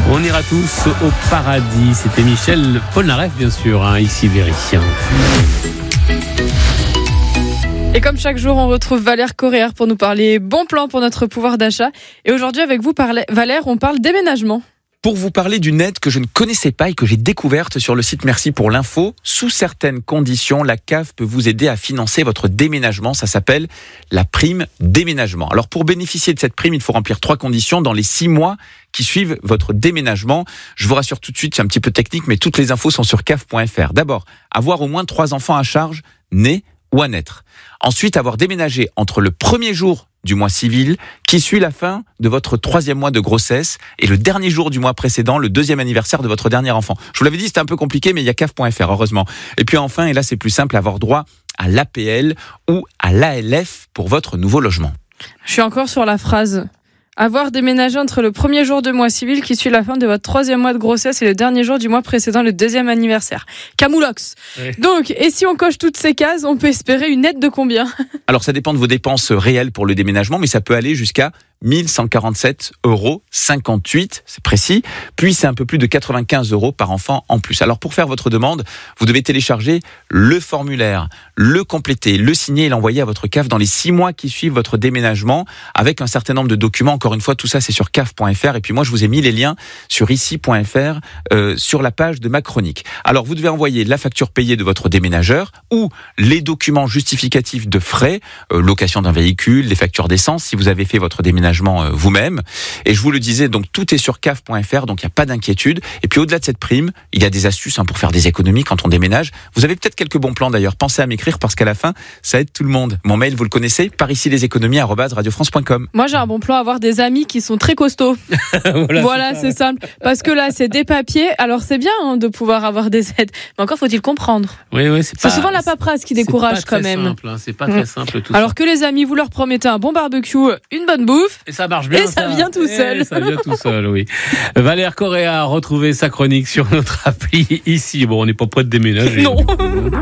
On ira tous au paradis. C'était Michel Polnareff, bien sûr, ici Berry. Et comme chaque jour, on retrouve Valère Correa pour nous parler bons plans pour notre pouvoir d'achat. Et aujourd'hui, avec vous, Valère, on parle déménagement. Pour vous parler d'une aide que je ne connaissais pas et que j'ai découverte sur le site Merci pour l'info. Sous certaines conditions, la CAF peut vous aider à financer votre déménagement. Ça s'appelle la prime déménagement. Alors pour bénéficier de cette prime, il faut remplir 3 conditions dans les 6 mois qui suivent votre déménagement. Je vous rassure tout de suite, c'est un petit peu technique, mais toutes les infos sont sur caf.fr. D'abord, avoir au moins 3 enfants à charge, nés ou à naître. Ensuite, avoir déménagé entre le premier jour du mois civil qui suit la fin de votre 3e mois de grossesse et le dernier jour du mois précédent, le 2e anniversaire de votre dernier enfant. Je vous l'avais dit, c'était un peu compliqué, mais il y a caf.fr, heureusement. Et puis enfin, et là c'est plus simple, avoir droit à l'APL ou à l'ALF pour votre nouveau logement. Je suis encore sur la phrase. Avoir déménagé entre le premier jour du mois civil qui suit la fin de votre 3e mois de grossesse et le dernier jour du mois précédent le 2e anniversaire. Camoulox. Oui. Donc, et si on coche toutes ces cases, on peut espérer une aide de combien ? Alors, ça dépend de vos dépenses réelles pour le déménagement, mais ça peut aller jusqu'à 1147,58 €, c'est précis. Puis, c'est un peu plus de 95 € par enfant en plus. Alors, pour faire votre demande, vous devez télécharger le formulaire, le compléter, le signer et l'envoyer à votre CAF dans les 6 mois qui suivent votre déménagement avec un certain nombre de documents. Encore une fois, tout ça, c'est sur caf.fr. Et puis, moi, je vous ai mis les liens sur ici.fr sur la page de ma chronique. Alors, vous devez envoyer la facture payée de votre déménageur ou les documents justificatifs de frais, location d'un véhicule, les factures d'essence, si vous avez fait votre déménagement vous-même. Et je vous le disais, donc tout est sur caf.fr, donc il n'y a pas d'inquiétude. Et puis au-delà de cette prime, il y a des astuces pour faire des économies quand on déménage. Vous avez peut-être quelques bons plans d'ailleurs. Pensez à m'écrire parce qu'à la fin, ça aide tout le monde. Mon mail, vous le connaissez, paricileséconomies@radiofrance.com. Moi, j'ai un bon plan, avoir des amis qui sont très costauds. voilà, c'est simple. Parce que là, c'est des papiers. Alors c'est bien de pouvoir avoir des aides. Mais encore faut-il comprendre. Oui, c'est souvent la paperasse qui décourage quand même. C'est pas très simple tout Alors que les amis, vous leur promettez un bon barbecue, une bonne bouffe. Et ça marche bien. Et ça vient tout seul. Ça vient tout seul, oui. Valère Correa a retrouvé sa chronique sur notre appli ici. Bon, on n'est pas prêt de déménager. Non.